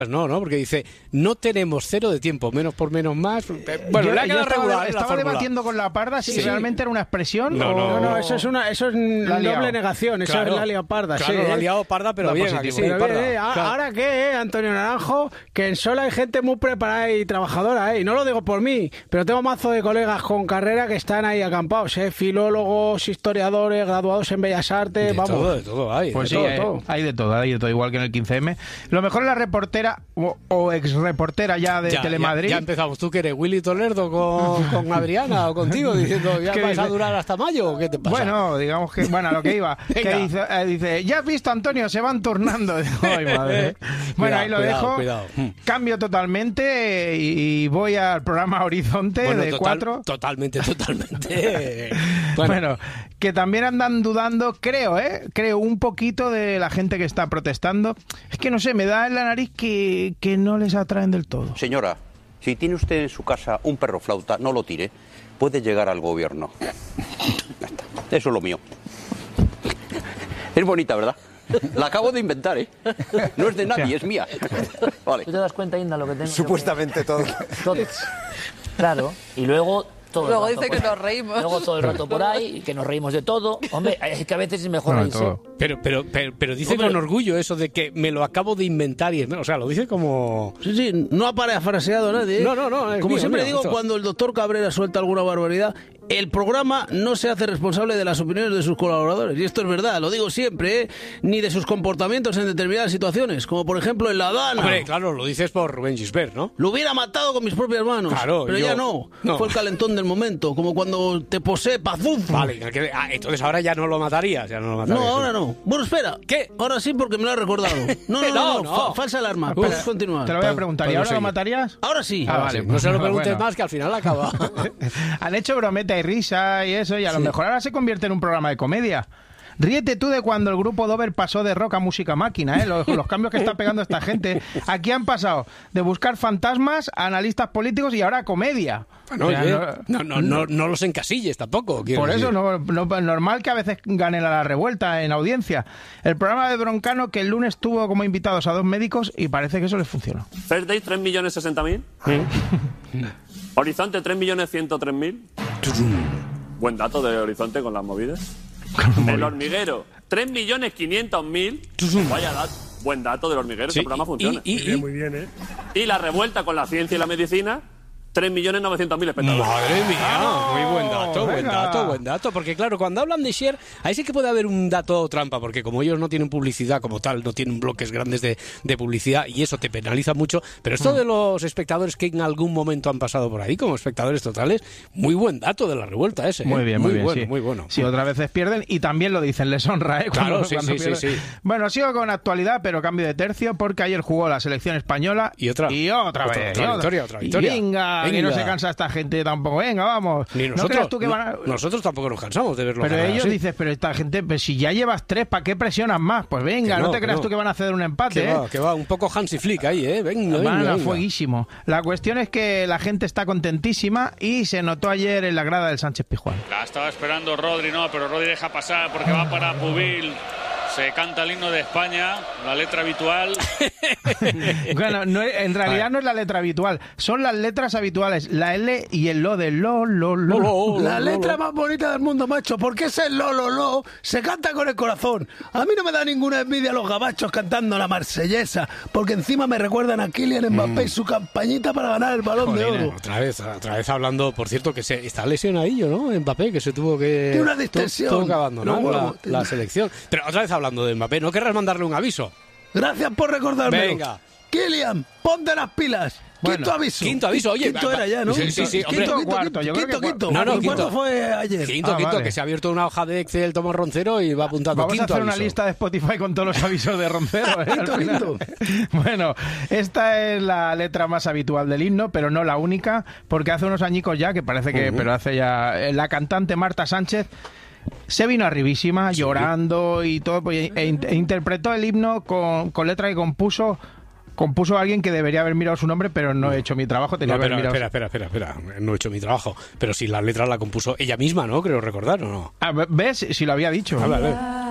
No, porque dice, no tenemos cero de tiempo, menos por menos más. Bueno, le ha quedado regular. Estaba debatiendo con la Parda si realmente era una expresión No, eso es doble negación, eso es la liado parda. Claro, la ha liado parda, pero bien. Ahora qué, Antonio Naranjo, que en Sola hay gente muy preparada y trabajadora, y no lo digo por mí, pero tengo mazo de colegas con carrera que están ahí acampados, filólogos, historiadores, graduados en Bellas Artes, de todo hay. Pues hay de todo, igual que en el 15M. Lo mejor es la reportera o ex reportera ya de Telemadrid. Ya empezamos. ¿Tú que eres Willy Toledo con Adriana o contigo diciendo ya vais a durar hasta mayo o qué te pasa? Bueno, digamos que, a lo que iba, que dice, ya has visto, Antonio, se van turnando. Ay, madre. Bueno, ahí lo dejo. Cuidado. Cambio totalmente y voy al programa Horizonte de 4. Totalmente. Bueno, que también andan dudando, creo un poquito de la gente que está protestando. Es que no sé, me da en la nariz que no les atraen del todo. Señora, si tiene usted en su casa un perro flauta, no lo tire. Puede llegar al gobierno. Ya está. Eso es lo mío. Es bonita, ¿verdad? La acabo de inventar, ¿eh? No es de nadie, es mía. Vale. ¿Tú te das cuenta, Inda, lo que tengo? Supuestamente todo. Claro, y luego... Luego dice que nos reímos. Luego todo el rato por ahí, que nos reímos de todo. Hombre, es que a veces es mejor reírse. Pero dice con orgullo eso de que me lo acabo de inventar y o sea, lo dice como... Sí, no ha parafraseado nadie. No. Como siempre digo, cuando el doctor Cabrera suelta alguna barbaridad, el programa no se hace responsable de las opiniones de sus colaboradores. Y esto es verdad, lo digo siempre, ni de sus comportamientos en determinadas situaciones, como por ejemplo en La Dana. Hombre, claro, lo dices por Rubén Gisbert, ¿no? Lo hubiera matado con mis propias manos. Claro, pero ya no. Fue el calentón del momento, como cuando te posee pazuf. Vale, entonces ahora ya no lo matarías. No, ahora no. Bueno, espera. ¿Qué? Ahora sí, porque me lo ha recordado. No. Falsa alarma. Puedes continuar. Te lo voy a preguntar. ¿Y ahora lo matarías? Ahora sí. Vale. No se lo preguntes más, que al final acaba. Han hecho brometa y risa y eso, y a lo mejor ahora se convierte en un programa de comedia. Ríete tú de cuando el grupo Dover pasó de rock a música máquina, ¿eh? Los cambios que está pegando esta gente. Aquí han pasado de buscar fantasmas a analistas políticos y ahora a comedia. Bueno, no los encasilles tampoco. Por eso no, normal que a veces ganen a la revuelta en audiencia. El programa de Broncano, que el lunes tuvo como invitados a 2 médicos y parece que eso les funcionó. First Day 3.060.000. Horizonte 3.103.000. Buen dato de Horizonte con las movidas. El Hormiguero 3.500.000. Vaya dato. Buen dato del Hormiguero, ese programa funciona. Muy bien, ¿eh? Y La Revuelta con la ciencia y la medicina, 3.900.000 espectadores. Madre mía, muy buen dato. Porque claro, cuando hablan de share, ahí sí que puede haber un dato trampa, porque como ellos no tienen publicidad como tal, no tienen bloques grandes de publicidad y eso te penaliza mucho, pero esto de los espectadores que en algún momento han pasado por ahí como espectadores totales, muy buen dato de La Revuelta ese. Muy bien, sí. Muy bueno. Sí, otras veces pierden y también lo dicen, les honra, ¿eh? Claro, sí. Bueno, sigo con actualidad, pero cambio de tercio, porque ayer jugó la selección española y otra vez. Otra victoria. Venga, que no se cansa esta gente tampoco. Venga, vamos. Ni nosotros. Nosotros tampoco nos cansamos de verlo. Pero ellos dicen, pero esta gente, pues si ya llevas 3, ¿para qué presionas más? Pues venga, no te creas tú que van a hacer un empate. Que va, un poco Hansi Flick ahí, ¿eh? Venga. Fueguísimo. La cuestión es que la gente está contentísima y se notó ayer en la grada del Sánchez Pizjuán. La estaba esperando Rodri, pero Rodri deja pasar porque va para Pubil. Se canta el himno de España, la letra habitual. Bueno, en realidad no es la letra habitual, son las letras habituales, la L y el lo de lo. La letra más bonita del mundo, macho, porque ese lo se canta con el corazón. A mí no me da ninguna envidia los gabachos cantando la marsellesa, porque encima me recuerdan a Kylian Mbappé y su campañita para ganar el Balón de Oro. Otra vez hablando, por cierto, que está lesionadillo, ¿no? Mbappé, que se tuvo que... Tiene una distensión. Tuvo que abandonar la selección. Pero otra vez hablando de Mbappé, ¿no querrás mandarle un aviso? Gracias por recordármelo. Venga. Kylian, ponte las pilas. Quinto aviso. Oye, quinto era ya, ¿no? Sí, Quinto o cuarto. Quinto. ¿Cuánto fue ayer? Quinto, vale. que se ha abierto una hoja de Excel, Tomás Roncero, y va apuntando. Vamos quinto a hacer aviso. una lista de Spotify con todos los avisos de Roncero. Quinto. Bueno, esta es la letra más habitual del himno, pero no la única, porque hace unos añicos ya, que parece que, pero hace ya, la cantante Marta Sánchez se vino arribísima, llorando y todo, e interpretó el himno con letra que compuso alguien que debería haber mirado su nombre, pero no he hecho mi trabajo. Espera. No he hecho mi trabajo. Pero si la letra la compuso ella misma, ¿no? Creo recordar, ¿o no? ¿Ves? Si lo había dicho. A ver.